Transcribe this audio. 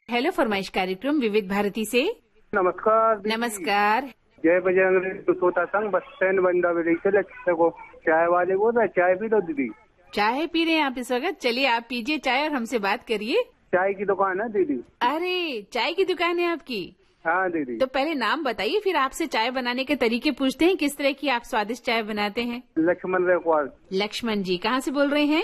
Hello फरमाइश कार्यक्रम विविध भारती से। नमस्कार दीदी। नमस्कार। जय बजरंग सोता संघ बस स्टैंड बंदा से को चाय वाले बोल रहे, चाय पी लो दीदी। चाय पी रहे हैं आप इस वक्त? चलिए आप पीजिए चाय और हमसे बात करिए। चाय की दुकान है दीदी। अरे चाय की दुकान है आपकी? हाँ दीदी। तो पहले नाम बताइए, फिर आपसे चाय बनाने के तरीके पूछते हैं। किस तरह की आप स्वादिष्ट चाय बनाते हैं? लक्ष्मण रेखवाल। लक्ष्मण जी कहाँ से बोल रहे हैं?